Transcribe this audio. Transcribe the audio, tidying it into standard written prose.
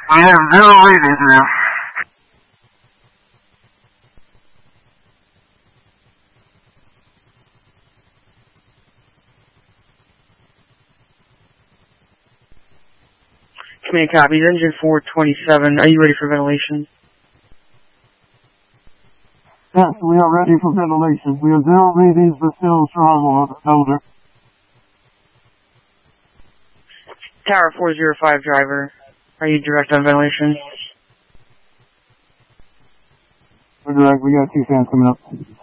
We have zero readings now. Command copies. Engine 427. Are you ready for ventilation? Yes, we are ready for ventilation. We have zero readings, but still strong odor. Tower 405 driver. Are you direct on ventilation? We're direct. We got 2 fans coming up.